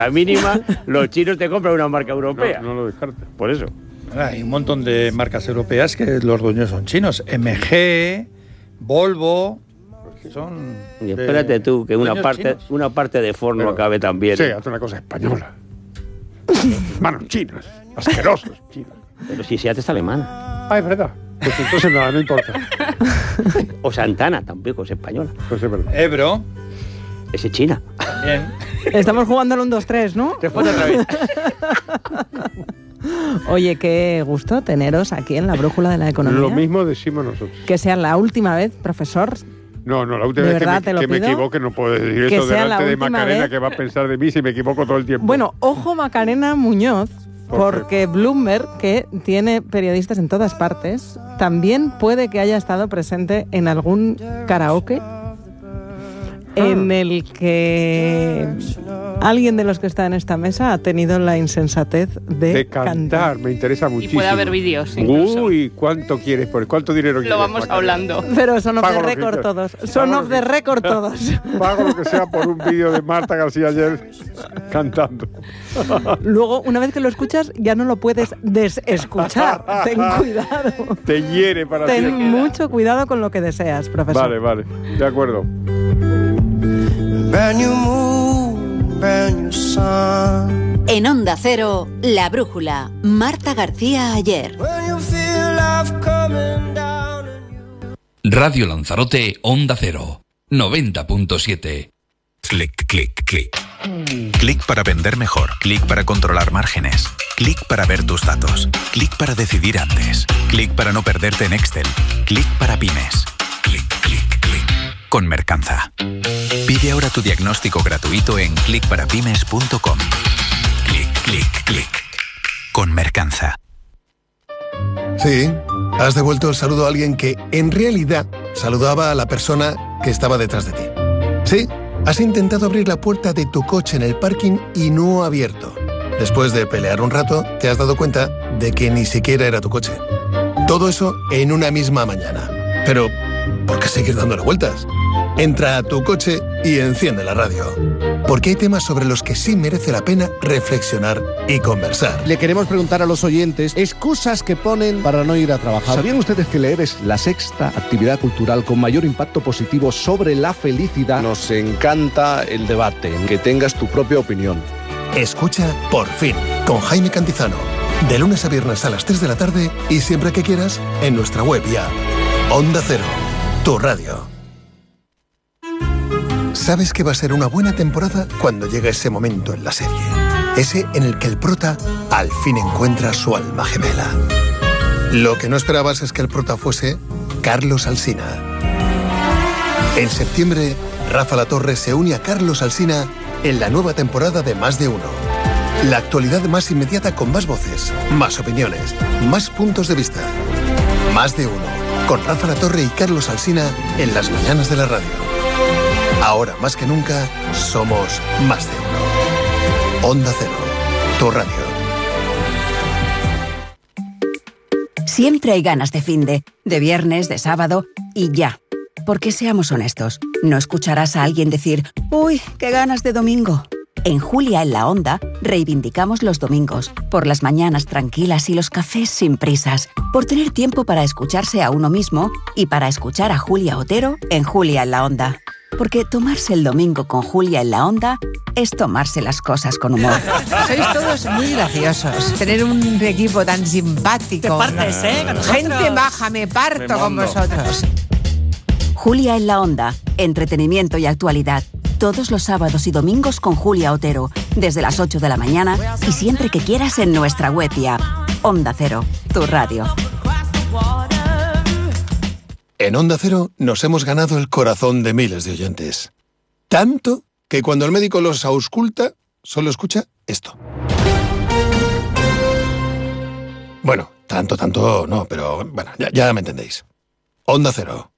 La mínima, los chinos te compran una marca europea. No lo descartes. Por eso. Hay un montón de marcas europeas que los dueños son chinos. MG, Volvo... Son y espérate tú, que una parte de forno acabe también. Sí, haz una cosa española. Manos chinas, asquerosos chinos. Pero si Seat es alemana. Ah, es verdad. Pues entonces nada, no importa. O Santana tampoco es española. Pues es verdad. Ebro. Ese es China. Bien. Estamos jugando al 1-2-3, ¿no? Te fue otra vez. Oye, qué gusto teneros aquí en la Brújula de la Economía. Lo mismo decimos nosotros. Que sea la última vez, profesor. No, la última vez que me equivoque no puedo decir eso delante de Macarena, que va a pensar de mí si me equivoco todo el tiempo. Bueno, ojo Macarena Muñoz, porque Bloomberg, que tiene periodistas en todas partes, también puede que haya estado presente en algún karaoke en el que alguien de los que está en esta mesa ha tenido la insensatez de cantar. Me interesa muchísimo. Y puede haber vídeos incluso. Uy, ¿cuánto quieres? ¿Cuánto dinero quieres? Lo vamos hablando. Pero son off the record todos. Son off the record todos. Pago lo que sea por un vídeo de Marta García ayer cantando. Luego, una vez que lo escuchas, ya no lo puedes desescuchar. Ten cuidado. Te hiere para siempre. Ten mucho cuidado con lo que deseas, profesor. Vale, de acuerdo. En Onda Cero, La Brújula, Marta García Ayer. Radio Lanzarote, Onda Cero, 90.7. Clic, clic, clic. Clic para vender mejor. Clic para controlar márgenes. Clic para ver tus datos. Clic para decidir antes. Clic para no perderte en Excel. Clic para pymes. Clic, clic, clic. Con Mercanza. Pide ahora tu diagnóstico gratuito en clicparapymes.com. Clic, clic, clic. Con Mercanza. Sí, has devuelto el saludo a alguien que, en realidad, saludaba a la persona que estaba detrás de ti. Sí, has intentado abrir la puerta de tu coche en el parking y no ha abierto. Después de pelear un rato, te has dado cuenta de que ni siquiera era tu coche. Todo eso en una misma mañana. Pero, ¿por qué seguir dándole vueltas? Entra a tu coche y enciende la radio. Porque hay temas sobre los que sí merece la pena reflexionar y conversar. Le queremos preguntar a los oyentes excusas que ponen para no ir a trabajar. ¿Sabían ustedes que leer es la sexta actividad cultural con mayor impacto positivo sobre la felicidad? Nos encanta el debate, que tengas tu propia opinión. Escucha Por Fin, con Jaime Cantizano. De lunes a viernes a las 3 de la tarde y siempre que quieras en nuestra web y app. Onda Cero, tu radio. Sabes que va a ser una buena temporada cuando llega ese momento en la serie. Ese en el que el prota al fin encuentra su alma gemela. Lo que no esperabas es que el prota fuese Carlos Alsina. En septiembre, Rafa Latorre se une a Carlos Alsina en la nueva temporada de Más de Uno. La actualidad más inmediata con más voces, más opiniones, más puntos de vista. Más de Uno, con Rafa Latorre y Carlos Alsina en las mañanas de la radio. Ahora más que nunca, somos Más de Uno. Onda Cero, tu radio. Siempre hay ganas de finde, de viernes, de sábado y ya. Porque seamos honestos, no escucharás a alguien decir «Uy, qué ganas de domingo». En Julia en la Onda reivindicamos los domingos, por las mañanas tranquilas y los cafés sin prisas, por tener tiempo para escucharse a uno mismo y para escuchar a Julia Otero en Julia en la Onda. Porque tomarse el domingo con Julia en la Onda es tomarse las cosas con humor. Sois todos muy graciosos. Tener un equipo tan simpático. Te partes, ¿no? Gente baja, me parto con vosotros. Julia en la Onda, entretenimiento y actualidad. Todos los sábados y domingos con Julia Otero, desde las 8 de la mañana y siempre que quieras en nuestra web y app. Onda Cero, tu radio. En Onda Cero nos hemos ganado el corazón de miles de oyentes. Tanto que cuando el médico los ausculta, solo escucha esto. Bueno, tanto no, pero bueno, ya me entendéis. Onda Cero,